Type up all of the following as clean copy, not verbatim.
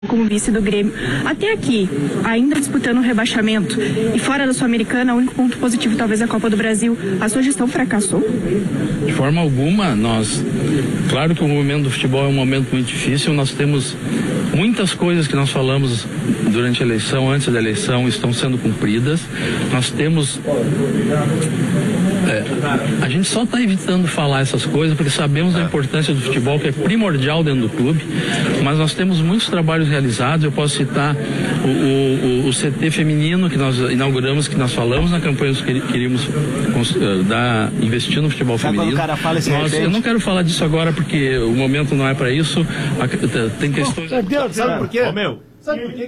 como vice do Grêmio. Até aqui, ainda disputando o rebaixamento e fora da Sul-Americana, o único ponto positivo talvez é a Copa do Brasil. A sua gestão fracassou? De forma alguma, claro que o momento do futebol é um momento muito difícil, nós temos muitas coisas que nós falamos durante a eleição, antes da eleição, estão sendo cumpridas. Nós temos... a gente só está evitando falar essas coisas porque sabemos da importância do futebol, que é primordial dentro do clube, mas nós temos muitos trabalhos realizados. Eu posso citar o CT feminino que nós inauguramos, que nós falamos na campanha que queríamos investir no futebol feminino. Eu não quero falar disso agora porque o momento não é para isso. Tem questões... Sabe por quê? Sabe por que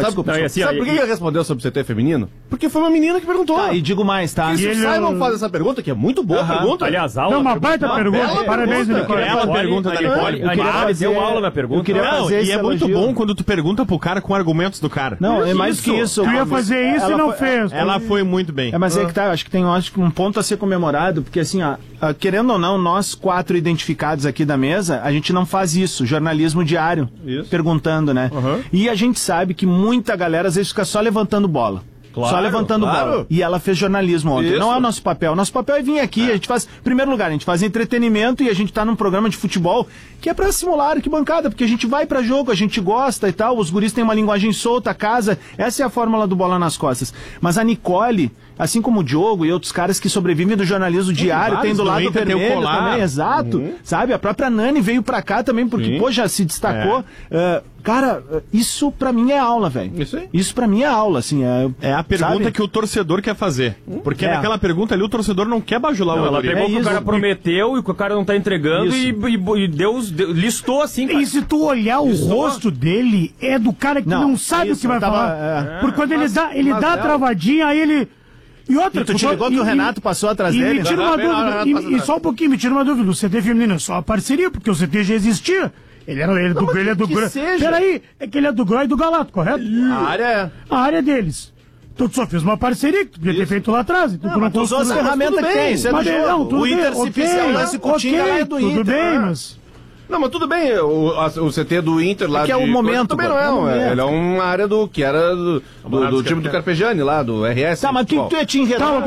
ele respondeu sobre o CT feminino? Porque foi uma menina que perguntou. E digo mais, tá? E se o Simon faz essa pergunta, que é muito boa pergunta. Aliás, aula. Não, uma baita pergunta. Parabéns, Nicole. Ela pergunta da Nicole. Deu aula na pergunta. E é muito bom quando tu pergunta pro cara com argumentos do cara. Não, é mais que isso. Tu ia fazer isso e não fez. Ela foi muito bem. Mas é que tá, acho que tem um ponto a ser comemorado, porque assim, querendo ou não, nós 4 identificados aqui da mesa, a gente não faz isso, jornalismo diário, perguntando, né? E a gente sabe que muita galera às vezes fica só levantando bola. Só levantando bola. E ela fez jornalismo ontem. Isso. Não é o nosso papel. Nosso papel é vir aqui, a gente faz, em primeiro lugar, a gente faz entretenimento e a gente tá num programa de futebol que é pra simular arquibancada, porque a gente vai pra jogo, a gente gosta e tal, os guris têm uma linguagem solta, casa, essa é a fórmula do Bola nas Costas. Mas a Nicole, assim como o Diogo e outros caras que sobrevivem do jornalismo diário, tem do lado vermelho também, exato, sabe? A própria Nani veio pra cá também, porque, pô, já se destacou. Cara, isso pra mim é aula, velho. Isso pra mim é aula, assim. É a pergunta que o torcedor quer fazer. Porque naquela pergunta ali o torcedor não quer bajular o Ela pegou o que o cara prometeu e que o cara não tá entregando e Deus listou assim, cara. E se tu olhar o rosto dele, é do cara que não sabe o que vai falar. Porque quando ele dá a travadinha, aí ele... E outra, tu te ligou que o Renato passou atrás dele? Me tira uma dúvida, e só um pouquinho, me tira uma dúvida. O CT feminino é só a parceria, porque o CT já existia. Ele é do Groi. Peraí, é que ele é do Groi e do Galato, correto? A área é deles. Então tu só fez uma parceria que tu podia ter feito lá atrás. Então tu não usou as ferramentas que tem, isso é do jogo. O Inter se fizer um lance contigo, é do Inter. Tudo bem, mas... Não, mas tudo bem, o CT do Inter lá que é o momento. Também não é, ele é uma área que era do time do Carpegiani lá, do RS. Tá, mas quem tu ia te enredar?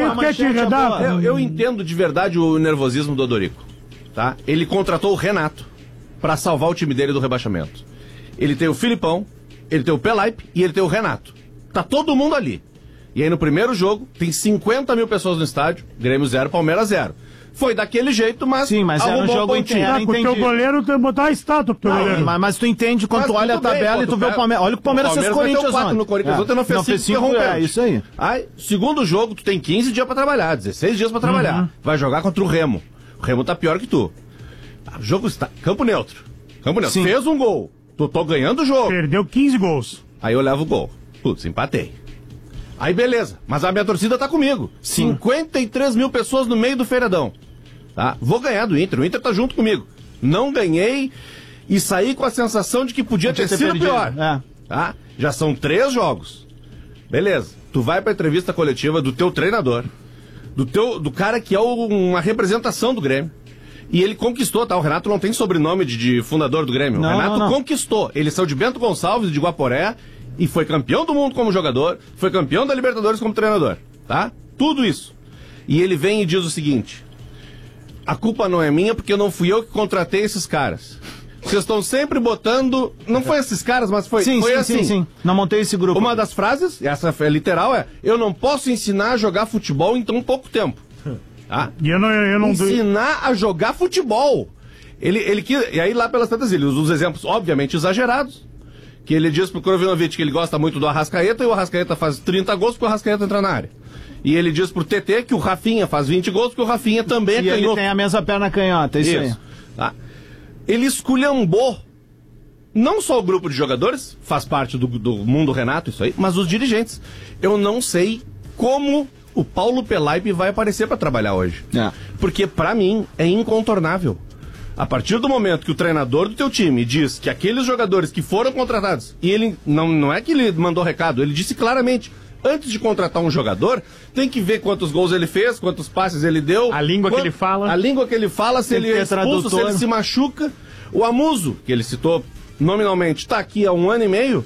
Eu entendo de verdade o nervosismo do Odorico, tá? Ele contratou o Renato pra salvar o time dele do rebaixamento. Ele tem o Filipão, ele tem o Pelaipe e ele tem o Renato. Tá todo mundo ali. E aí no primeiro jogo, tem 50 mil pessoas no estádio, Grêmio 0, Palmeiras 0. Foi daquele jeito, mas... Sim, mas era um jogo inteiro. Porque o goleiro tem que botar a estátua pro goleiro. Mas tu entende quando tu olha a tabela e tu vê o Palmeiras. Olha o Palmeiras fez Corinthians ontem. No Corinthians ontem não fez 5, isso aí. Aí, segundo jogo, tu tem 15 dias pra trabalhar, 16 dias pra trabalhar. Vai jogar contra o Remo. O Remo tá pior que tu. O jogo está... Campo neutro. Sim. Fez um gol. Tô ganhando o jogo. Perdeu 15 gols. Aí eu levo o gol. Putz, empatei. Aí beleza, mas a minha torcida tá comigo. 53 mil pessoas no meio do feiradão. Tá? Vou ganhar do Inter, o Inter tá junto comigo. Não ganhei e saí com a sensação de que podia ter sido pior. Tá? Já são 3 jogos. Beleza, tu vai pra entrevista coletiva do teu treinador, do cara que é uma representação do Grêmio. E ele conquistou, tá? O Renato não tem sobrenome de fundador do Grêmio. O Renato conquistou. Ele saiu de Bento Gonçalves, de Guaporé, e foi campeão do mundo como jogador, foi campeão da Libertadores como treinador, tá? Tudo isso. E ele vem e diz o seguinte: a culpa não é minha porque não fui eu que contratei esses caras. Vocês estão sempre botando... Não foi esses caras, mas foi assim. Sim. Não montei esse grupo. Uma das frases, essa é literal, eu não posso ensinar a jogar futebol em tão pouco tempo. Tá? E eu não ensinar a jogar futebol. Ele quis... E aí lá pelas tantas ele usa os exemplos obviamente exagerados. Que ele diz pro Krovinovic que ele gosta muito do Arrascaeta e o Arrascaeta faz 30 gols porque o Arrascaeta entra na área. E ele diz pro TT que o Rafinha faz 20 gols porque o Rafinha também é canhoto. E ele tem a mesma perna canhota, isso aí. Tá? Ele esculhambou não só o grupo de jogadores, faz parte do mundo Renato isso aí, mas os dirigentes. Eu não sei como o Paulo Pelaipe vai aparecer para trabalhar hoje. Porque para mim é incontornável. A partir do momento que o treinador do teu time diz que aqueles jogadores que foram contratados, e ele não é que ele mandou recado, ele disse claramente, antes de contratar um jogador, tem que ver quantos gols ele fez, quantos passes ele deu. A língua que ele fala. A língua que ele fala, se ele é expulso, se ele se machuca. O Amuso, que ele citou nominalmente está aqui há 1 ano e meio,